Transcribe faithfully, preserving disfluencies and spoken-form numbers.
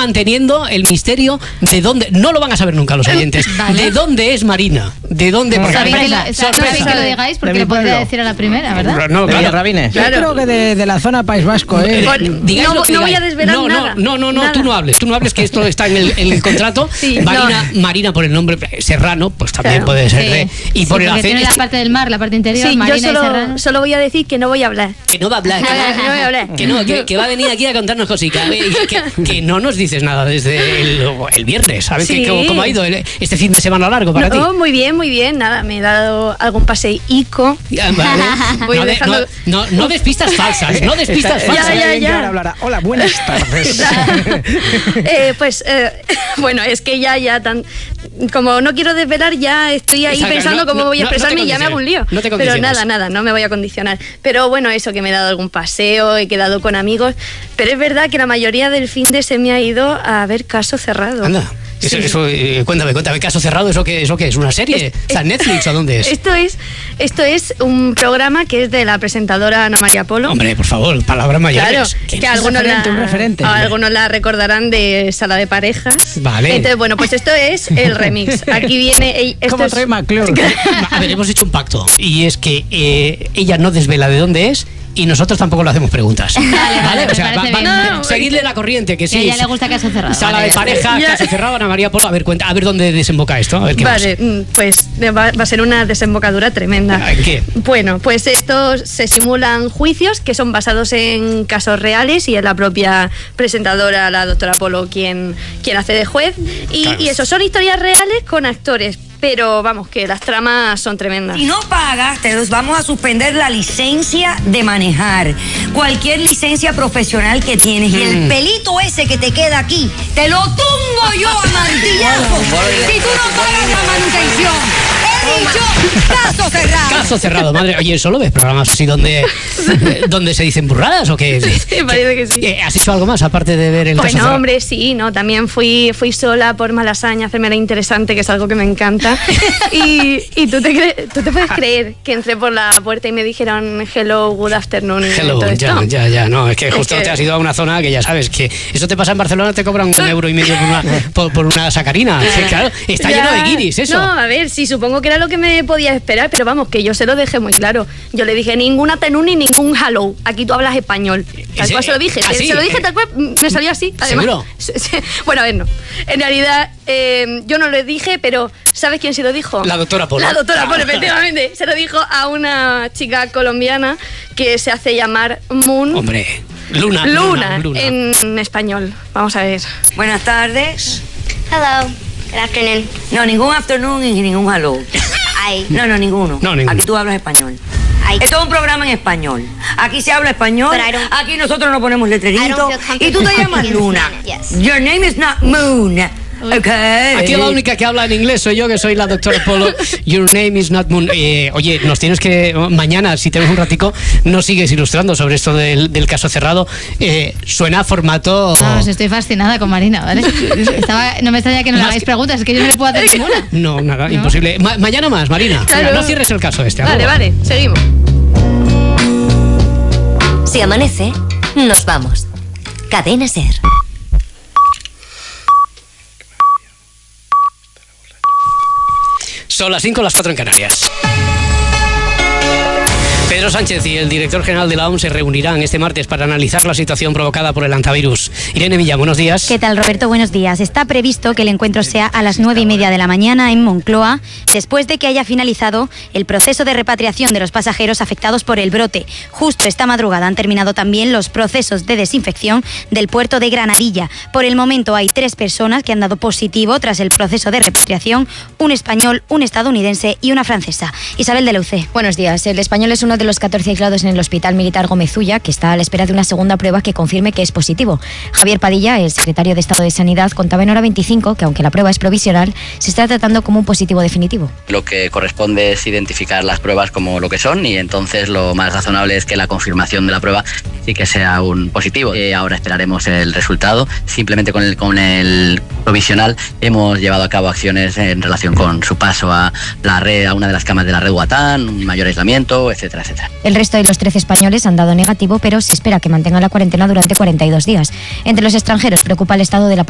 manteniendo el misterio de dónde. No lo van a saber nunca los oyentes. Vale. ¿De dónde es Marina? ¿De dónde? No, sorpresa. sorpresa. sorpresa. Que lo digáis porque lo podría decir a la primera, ¿verdad? No, claro. Rabines. Claro. Yo creo que de, de la zona País Vasco, ¿eh? Digáis no, lo que no voy digáis. a desvelar no, nada. No, no, no, nada. tú no hables. Tú no hables que esto está en el, en el contrato. Sí, Marina, no. Marina por el nombre Serrano, pues también Claro. puede ser. Sí. De, y Sí, por el porque acento. tiene la parte del mar, la parte interior, Sí, Marina yo solo, y Serrano. solo voy a decir que no voy a hablar. Que no va a hablar. No, no voy a hablar. Que no, que, que va a venir aquí a contarnos cositas. Que, que, que no nos dices nada desde el, el viernes. ¿Sabes Sí. que, cómo, cómo ha ido el, este fin de semana largo para No, ti? muy bien, muy bien. Nada, me he dado algún paseico. Ya, vale. Voy no, de- dejando- no, no, no despistas falsas, no despistas Está- falsas. está ya, bien ya. que ahora hablará. Hola, buenas tardes. Eh, pues, eh, bueno, es que ya, ya tan... Como no quiero desvelar, ya estoy ahí Exacto, pensando no, cómo no, voy a no, no te expresarme y ya me hago un lío. condiciones, no te Pero condiciones. nada, nada, no me voy a condicionar. Pero bueno, eso, que me he dado algún paseo, he quedado con amigos. Pero es verdad que la mayoría del fin de se me ha ido a ver Caso Cerrado. Anda. Eso, Sí. eso, eh, cuéntame, cuéntame, Caso Cerrado, ¿eso qué, eso qué es? ¿Una serie? Es- ¿Está en Netflix o dónde es? Esto es, esto es un programa que es de la presentadora Ana María Polo. Hombre, por favor, palabras mayores. Claro, ¿Qué que es? algunos referente, la, un referente. a algunos la recordarán de Sala de Parejas. Vale. Entonces, bueno, pues esto es el remix. Aquí viene... ey, Esto ¿Cómo es- trae McClure? A ver, hemos hecho un pacto y es que eh, ella no desvela de dónde es y nosotros tampoco le hacemos preguntas. Vale, vale, me O sea, parece va- bien. va- No, seguidle la corriente, que Que sí. a ella le gusta Caso Cerrado. Sala Vale, de pareja, Ya. Caso Cerrado, Ana María Polo. A ver, cuenta, a ver dónde desemboca esto. A ver qué Vale, mm, pues va, va a ser una desembocadura tremenda. Ay, ¿qué? Bueno, pues estos se simulan juicios que son basados en casos reales y es la propia presentadora, la doctora Polo, quien, quien hace de juez. Y, Claro. y eso, son historias reales con actores, pero vamos, que las tramas son tremendas. Si no pagas, te vamos a suspender la licencia de manejar. Cualquier licencia profesional que tienes. Y el pelito ese que te queda aquí, te lo tumbo yo a martillazo si tú no pagas la manutención. He dicho caso cerrado. Caso cerrado, madre. Oye, ¿solo ves programas así donde, eh, donde se dicen burradas o qué? Sí, parece que sí. Eh, ¿Has hecho algo más aparte de ver el Pues Caso no, Cerrado? hombre, sí, no, también fui, fui sola por Malasaña a hacerme la interesante, que es algo que me encanta. Y, y tú, te cre- tú te puedes creer que entré por la puerta y me dijeron hello, good afternoon. y Hello, todo ya, esto. ya, ya, no, es que justo que- te has ido a una zona que ya sabes que eso te pasa en Barcelona, te cobran un euro y medio por una, por, por una sacarina. Sí, claro, está Ya. lleno de guiris, eso. No, a ver, sí, supongo que era lo que me podía esperar, pero vamos, que yo se lo dejé muy claro. Yo le dije ninguna tenún ni ningún hello. Aquí tú hablas español. Tal ¿Ese- cual se lo dije. ah, sí? Se lo dije tal cual, me salió así. Además. ¿Seguro? Bueno, a ver, no. En realidad, eh, yo no lo dije, pero ¿sabes quién se lo dijo? La doctora Polo. La doctora Polo, Ah. efectivamente. Se lo dijo a una chica colombiana que se hace llamar Moon. Hombre, Luna. Luna, Luna. en español. Vamos a ver. Buenas tardes. Hello. Good afternoon. No, ningún afternoon y ningún hello. I. No, no, ninguno. No, ninguno. Aquí tú hablas español. I. Esto es un programa en español. Aquí se habla español. But I don't- Aquí nosotros no ponemos I letreritos. don't feel comfortable Y tú te speaking llamas in Luna. Spanish, yes. Your name is not Moon. Okay. Aquí la única que habla en inglés soy yo, que soy la doctora Polo. Your name is not Moon. Eh, oye, nos tienes que... Mañana, si tenemos un ratico, nos sigues ilustrando sobre esto del, del Caso Cerrado. Eh, suena a formato... Vamos, estoy fascinada con Marina, ¿vale? Estaba, no me extraña que no le Más hagáis que- preguntas, es que yo no le puedo hacer ninguna. No, nada, imposible. Ma- mañana más, Marina. Claro. Venga, no cierres el caso este. Vale, arroba. vale, seguimos. Si amanece, nos vamos. Cadena Ser. Son las cinco, las cuatro en Canarias. Pedro Sánchez y el director general de la O M S se reunirán este martes para analizar la situación provocada por el hantavirus. Irene Millán, buenos días. ¿Qué tal, Roberto? Buenos días. Está previsto que el encuentro sea a las nueve y media de la mañana en Moncloa, después de que haya finalizado el proceso de repatriación de los pasajeros afectados por el brote. Justo esta madrugada han terminado también los procesos de desinfección del puerto de Granadilla. Por el momento hay tres personas que han dado positivo tras el proceso de repatriación, un español, un estadounidense y una francesa. Isabel de Leucé. Buenos días. El español es uno de los catorce aislados en el Hospital Militar Gómez Ulla, que está a la espera de una segunda prueba que confirme que es positivo. Javier Padilla, el secretario de Estado de Sanidad, contaba en Hora veinticinco que, aunque la prueba es provisional, se está tratando como un positivo definitivo. Lo que corresponde es identificar las pruebas como lo que son y entonces lo más razonable es que la confirmación de la prueba sí que sea un positivo. Eh, ahora esperaremos el resultado. Simplemente con el, con el provisional hemos llevado a cabo acciones en relación con su paso a la red, a una de las camas de la red Guatán, un mayor aislamiento, etcétera, etcétera. El resto de los trece españoles han dado negativo, pero se espera que mantengan la cuarentena durante cuarenta y dos días. Entre los extranjeros preocupa el estado de la